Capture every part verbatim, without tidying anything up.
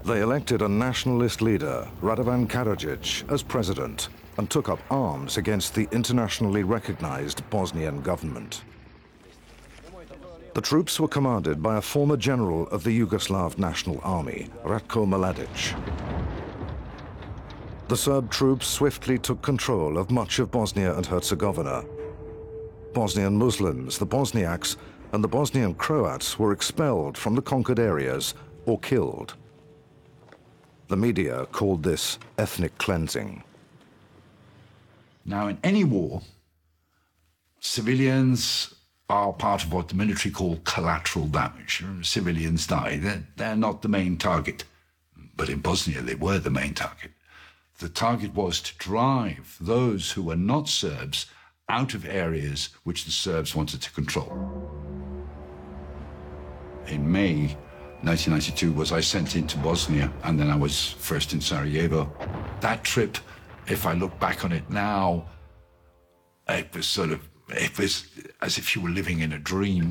They elected a nationalist leader, Radovan Karadzic, as president and took up arms against the internationally recognized Bosnian government. The troops were commanded by a former general of the Yugoslav National Army, Ratko Mladic. The Serb troops swiftly took control of much of Bosnia and Herzegovina. Bosnian Muslims, the Bosniaks, and the Bosnian Croats were expelled from the conquered areas or killed. The media called this ethnic cleansing. Now, in any war, civilians are part of what the military call collateral damage. Civilians die. They're, they're not the main target. But in Bosnia, they were the main target. The target was to drive those who were not Serbs out of areas which the Serbs wanted to control. In May nineteen ninety-two was I sent into Bosnia, and then I was first in Sarajevo. That trip, if I look back on it now, it was sort of, it was as if you were living in a dream.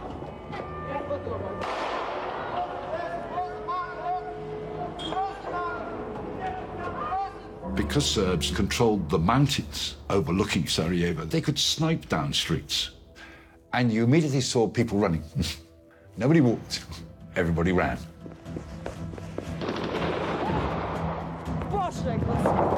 Because Serbs controlled the mountains overlooking Sarajevo, they could snipe down streets. And you immediately saw people running. Nobody walked, everybody ran. Bože,